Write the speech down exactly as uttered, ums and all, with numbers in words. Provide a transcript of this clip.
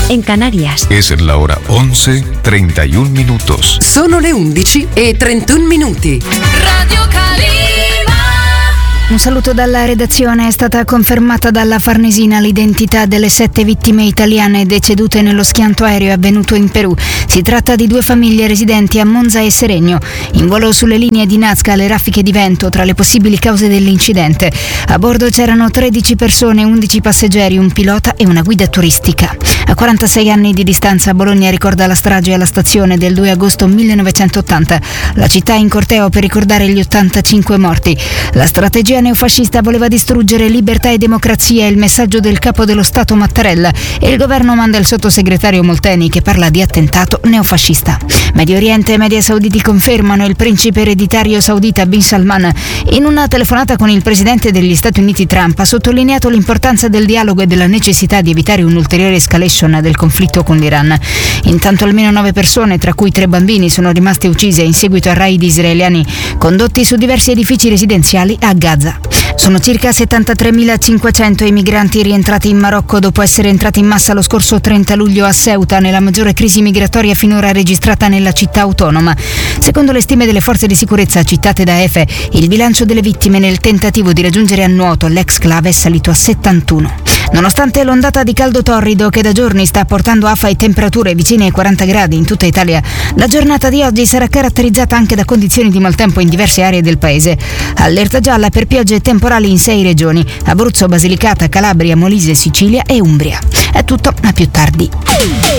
en Canarias. Es la hora once treinta y un minutos. Sono le undici e trentuno minuti. Radio Calima. Un saluto dalla redazione. È stata confermata dalla Farnesina l'identità delle sette vittime italiane decedute nello schianto aereo avvenuto in Perù. Si tratta di due famiglie residenti a Monza e Seregno. In volo sulle linee di Nazca le raffiche di vento tra le possibili cause dell'incidente. A bordo c'erano tredici persone, undici passeggeri, un pilota e una guida turistica. A quarantasei anni di distanza Bologna ricorda la strage alla stazione del due agosto millenovecentottanta. La città in corteo per ricordare gli ottantacinque morti. La strategia neofascista voleva distruggere libertà e democrazia, il messaggio del capo dello Stato Mattarella, e il governo manda il sottosegretario Molteni che parla di attentato neofascista. Medio Oriente e media sauditi confermano il principe ereditario saudita Bin Salman. In una telefonata con il presidente degli Stati Uniti Trump ha sottolineato l'importanza del dialogo e della necessità di evitare un'ulteriore escalation del conflitto con l'Iran. Intanto almeno nove persone, tra cui tre bambini, sono rimaste uccise in seguito a raid israeliani condotti su diversi edifici residenziali a Gaza. Sono circa settantatremilacinquecento i migranti rientrati in Marocco dopo essere entrati in massa lo scorso trenta luglio a Ceuta, nella maggiore crisi migratoria finora registrata nella città autonoma. Secondo le stime delle forze di sicurezza citate da E F E, il bilancio delle vittime nel tentativo di raggiungere a nuoto l'ex-clave è salito a settantuno. Nonostante l'ondata di caldo torrido che da giorni sta portando afa e temperature vicine ai quaranta gradi in tutta Italia, la giornata di oggi sarà caratterizzata anche da condizioni di maltempo in diverse aree del paese. Allerta gialla per piogge temporali in sei regioni: Abruzzo, Basilicata, Calabria, Molise, Sicilia e Umbria. È tutto, a più tardi.